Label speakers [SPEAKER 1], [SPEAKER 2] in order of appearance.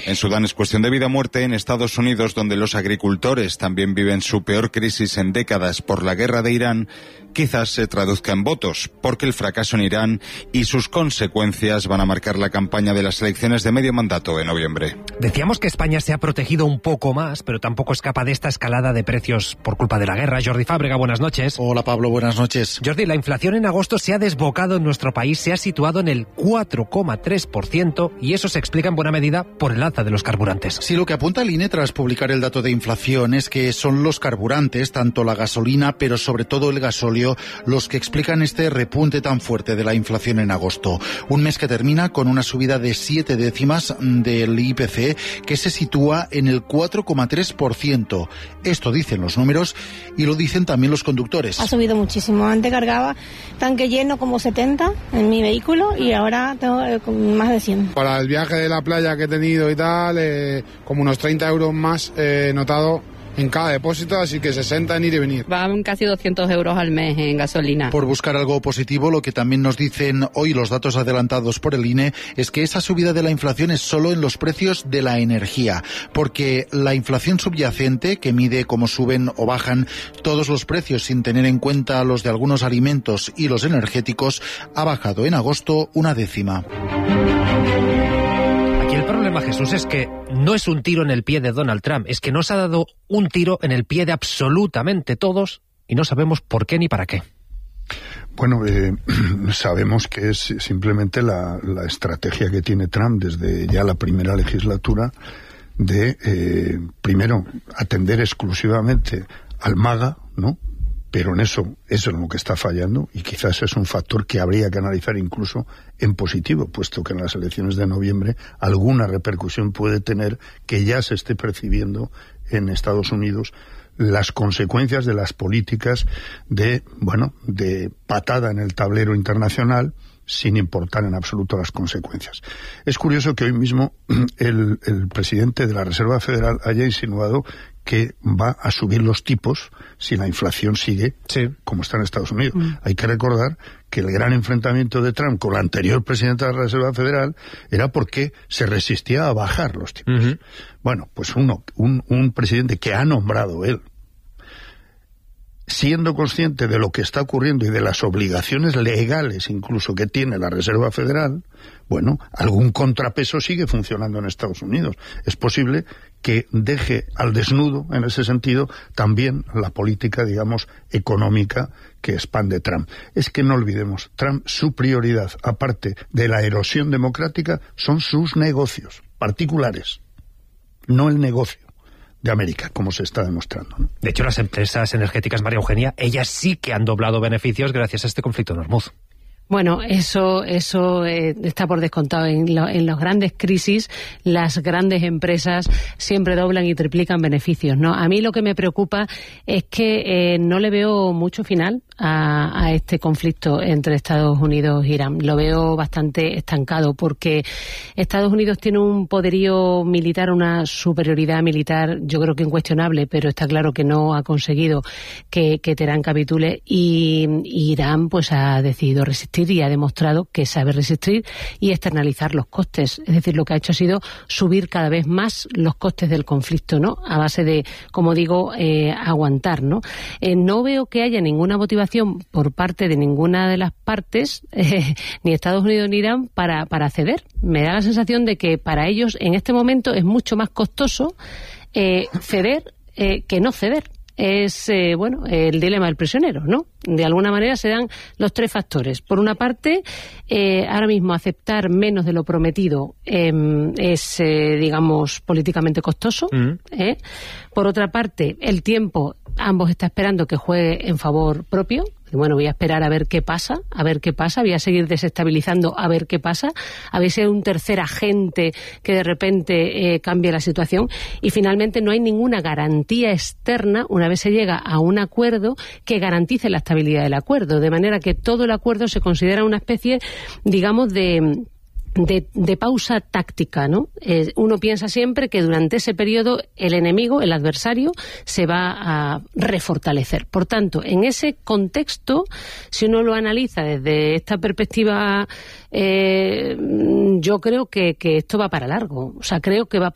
[SPEAKER 1] En Sudán es cuestión de vida o muerte. En Estados Unidos, donde los agricultores también viven su peor crisis en décadas por la guerra de Irán, quizás se traduzca en votos, porque el fracaso en Irán y sus consecuencias van a marcar la campaña de las elecciones de medio mandato de noviembre.
[SPEAKER 2] Decíamos que España se ha protegido un poco más, pero tampoco escapa de esta escalada de precios por culpa de la guerra. Jordi Fábrega, buenas noches.
[SPEAKER 3] Hola Pablo, buenas noches.
[SPEAKER 2] Jordi, la inflación en agosto se ha desbocado en nuestro país, se ha situado en el 4,3% y eso se explica en buena medida por el alza de los carburantes.
[SPEAKER 3] Sí, lo que apunta el INE tras publicar el dato de inflación es que son los carburantes, tanto la gasolina, pero sobre todo el gasóleo, los que explican este repunte tan fuerte de la inflación en agosto. Un mes que termina con una subida de 7 décimas del IPC, que se sitúa en el 4,3%. Esto dicen los números y lo dicen también los conductores.
[SPEAKER 4] Ha subido muchísimo. Antes cargaba tanque lleno como 70 en mi vehículo y ahora tengo más de 100.
[SPEAKER 5] Para el viaje de la playa que he tenido y tal, como unos 30 euros más he notado en cada depósito, así que 60 en ir y venir.
[SPEAKER 6] Van casi 200 euros al mes en gasolina.
[SPEAKER 3] Por buscar algo positivo, lo que también nos dicen hoy los datos adelantados por el INE es que esa subida de la inflación es solo en los precios de la energía, porque la inflación subyacente, que mide cómo suben o bajan todos los precios sin tener en cuenta los de algunos alimentos y los energéticos, ha bajado en agosto 1 décima.
[SPEAKER 2] El problema, Jesús, es que no es un tiro en el pie de Donald Trump, es que nos ha dado un tiro en el pie de absolutamente todos y no sabemos por qué ni para qué.
[SPEAKER 7] Bueno, sabemos que es simplemente la estrategia que tiene Trump desde ya la primera legislatura de, primero, atender exclusivamente al MAGA, ¿no? Pero en eso es lo que está fallando y quizás es un factor que habría que analizar incluso en positivo, puesto que en las elecciones de noviembre alguna repercusión puede tener que ya se esté percibiendo en Estados Unidos las consecuencias de las políticas de patada en el tablero internacional sin importar en absoluto las consecuencias. Es curioso que hoy mismo el presidente de la Reserva Federal haya insinuado que va a subir los tipos si la inflación sigue como está en Estados Unidos. Hay que recordar que el gran enfrentamiento de Trump con la anterior presidenta de la Reserva Federal era porque se resistía a bajar los tipos. Bueno, pues un presidente que ha nombrado él, siendo consciente de lo que está ocurriendo y de las obligaciones legales incluso que tiene la Reserva Federal, bueno, algún contrapeso sigue funcionando en Estados Unidos. Es posible que deje al desnudo, en ese sentido, también la política, digamos, económica que expande Trump. Es que no olvidemos, Trump, su prioridad, aparte de la erosión democrática, son sus negocios particulares, no el negocio de América, como se está demostrando, ¿no?
[SPEAKER 2] De hecho, las empresas energéticas, María Eugenia, ellas sí que han doblado beneficios gracias a este conflicto en Hormuz.
[SPEAKER 6] Bueno, eso está por descontado. En las grandes crisis, las grandes empresas siempre doblan y triplican beneficios, ¿no? A mí lo que me preocupa es que no le veo mucho final a este conflicto entre Estados Unidos e Irán. Lo veo bastante estancado porque Estados Unidos tiene un poderío militar, una superioridad militar, yo creo que incuestionable, pero está claro que no ha conseguido que Teherán capitule y Irán pues ha decidido resistir y ha demostrado que sabe resistir y externalizar los costes. Es decir, lo que ha hecho ha sido subir cada vez más los costes del conflicto, ¿no? A base de, como digo, aguantar, ¿no? No veo que haya ninguna motivación por parte de ninguna de las partes, ni Estados Unidos ni Irán, para ceder. Me da la sensación de que para ellos en este momento es mucho más costoso ceder que no ceder. Es, el dilema del prisionero, ¿no? De alguna manera se dan los tres factores. Por una parte, ahora mismo aceptar menos de lo prometido es, digamos, políticamente costoso. Por otra parte, el tiempo, ambos están esperando que juegue en favor propio. Bueno, voy a esperar a ver qué pasa, voy a seguir desestabilizando a ver qué pasa, a ver si hay un tercer agente que de repente cambie la situación. Y finalmente no hay ninguna garantía externa, una vez se llega a un acuerdo, que garantice la estabilidad del acuerdo, de manera que todo el acuerdo se considera una especie, digamos, de pausa táctica, ¿no? Uno piensa siempre que durante ese periodo el enemigo, el adversario, se va a refortalecer. Por tanto, en ese contexto, si uno lo analiza desde esta perspectiva, yo creo que esto va para largo. O sea, creo que va